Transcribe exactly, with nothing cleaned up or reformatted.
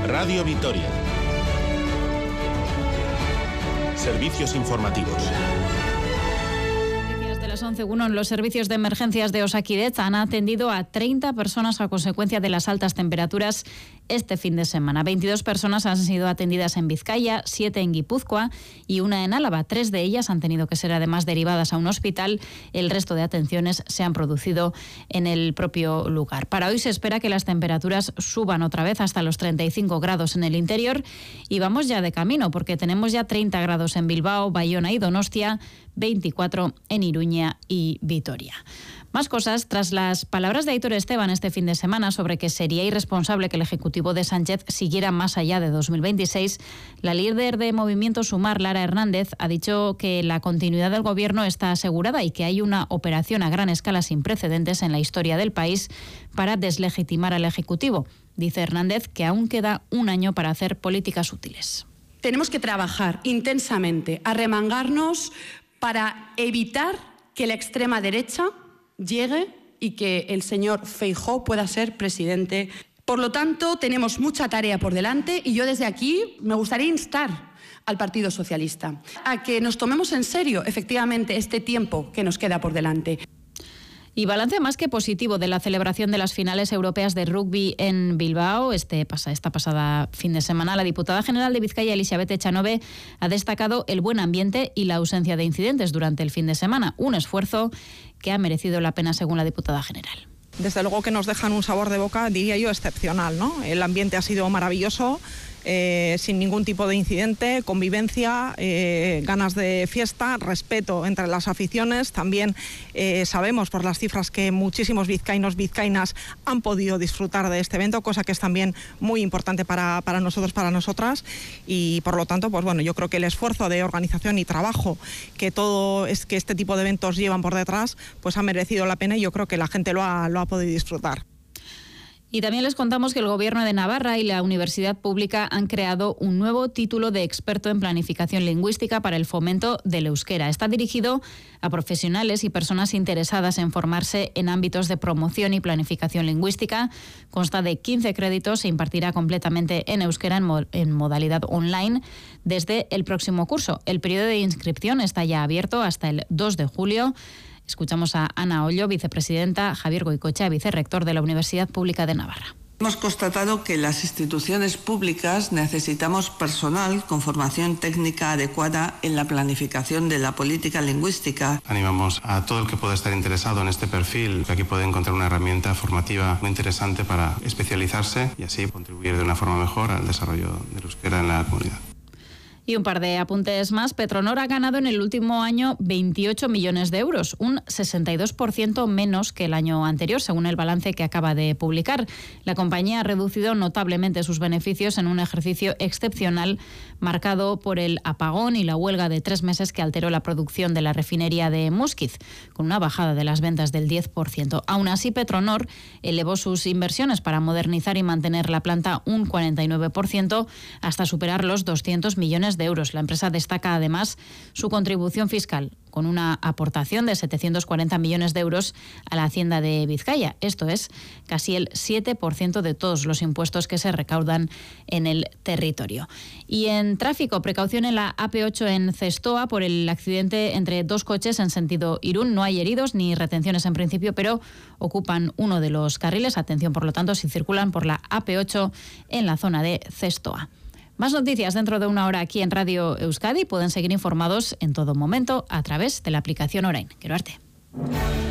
Radio Vitoria. Servicios informativos. once uno en los servicios de emergencias de Osakidetza han atendido a treinta personas a consecuencia de las altas temperaturas este fin de semana. veintidós personas han sido atendidas en Vizcaya, siete en Guipúzcoa y una en Álava. Tres de ellas han tenido que ser además derivadas a un hospital. El resto de atenciones se han producido en el propio lugar. Para hoy se espera que las temperaturas suban otra vez hasta los treinta y cinco grados en el interior y vamos ya de camino porque tenemos ya treinta grados en Bilbao, Bayona y Donostia, veinticuatro en Iruña y Vitoria. Más cosas, tras las palabras de Aitor Esteban este fin de semana sobre que sería irresponsable que el Ejecutivo de Sánchez siguiera más allá de dos mil veintiséis, la líder de Movimiento Sumar, Lara Hernández, ha dicho que la continuidad del Gobierno está asegurada y que hay una operación a gran escala sin precedentes en la historia del país para deslegitimar al Ejecutivo. Dice Hernández que aún queda un año para hacer políticas útiles. Tenemos que trabajar intensamente, arremangarnos para evitar que la extrema derecha llegue y que el señor Feijóo pueda ser presidente. Por lo tanto, tenemos mucha tarea por delante y yo desde aquí me gustaría instar al Partido Socialista a que nos tomemos en serio, efectivamente, este tiempo que nos queda por delante. Y balance más que positivo de la celebración de las finales europeas de rugby en Bilbao este pasa, esta pasada fin de semana. La diputada general de Vizcaya, Elizabeth Echanove, ha destacado el buen ambiente y la ausencia de incidentes durante el fin de semana. Un esfuerzo que ha merecido la pena, según la diputada general. Desde luego que nos dejan un sabor de boca, diría yo, excepcional, ¿no? El ambiente ha sido maravilloso. Eh, sin ningún tipo de incidente, convivencia, eh, ganas de fiesta, respeto entre las aficiones. También eh, sabemos por las cifras que muchísimos vizcaínos, vizcaínas han podido disfrutar de este evento, cosa que es también muy importante para, para nosotros, para nosotras. Y por lo tanto, pues bueno, yo creo que el esfuerzo de organización y trabajo que todo es que este tipo de eventos llevan por detrás, pues ha merecido la pena y yo creo que la gente lo ha, lo ha podido disfrutar. Y también les contamos que el Gobierno de Navarra y la Universidad Pública han creado un nuevo título de experto en planificación lingüística para el fomento del euskera. Está dirigido a profesionales y personas interesadas en formarse en ámbitos de promoción y planificación lingüística. Consta de quince créditos, se impartirá completamente en euskera en, mo- en modalidad online desde el próximo curso. El periodo de inscripción está ya abierto hasta el dos de julio. Escuchamos a Ana Ollo, vicepresidenta, Javier Goicoechea, vicerrector de la Universidad Pública de Navarra. Hemos constatado que las instituciones públicas necesitamos personal con formación técnica adecuada en la planificación de la política lingüística. Animamos a todo el que pueda estar interesado en este perfil, que aquí puede encontrar una herramienta formativa muy interesante para especializarse y así contribuir de una forma mejor al desarrollo del euskera en la comunidad. Y un par de apuntes más. Petronor ha ganado en el último año veintiocho millones de euros, un sesenta y dos por ciento menos que el año anterior, según el balance que acaba de publicar. La compañía ha reducido notablemente sus beneficios en un ejercicio excepcional marcado por el apagón y la huelga de tres meses que alteró la producción de la refinería de Muskiz, con una bajada de las ventas del diez por ciento. Aún así, Petronor elevó sus inversiones para modernizar y mantener la planta un cuarenta y nueve por ciento hasta superar los doscientos millones de euros. La empresa destaca además su contribución fiscal, con una aportación de setecientos cuarenta millones de euros a la Hacienda de Vizcaya. Esto es casi el siete por ciento de todos los impuestos que se recaudan en el territorio. Y en tráfico, precaución en la A P ocho en Zestoa por el accidente entre dos coches en sentido Irún. No hay heridos ni retenciones en principio, pero ocupan uno de los carriles. Atención, por lo tanto, si circulan por la A P ocho en la zona de Zestoa. Más noticias dentro de una hora aquí en Radio Euskadi. Pueden seguir informados en todo momento a través de la aplicación Orain. Quiero arte.